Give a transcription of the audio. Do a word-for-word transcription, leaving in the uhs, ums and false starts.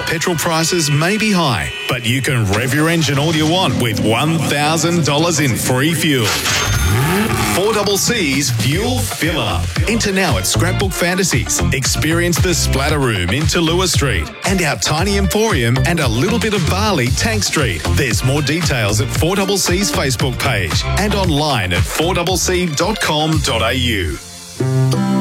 petrol prices may be high, but you can rev your engine all you want with one thousand dollars in free fuel. four C C's Fuel Fill Up. Enter now at Scrapbook Fantasies. Experience the Splatter Room in Tallulah Street and our tiny emporium and a little bit of barley Tank Street. There's more details at four C C's Facebook page and online at four c c dot com dot a u.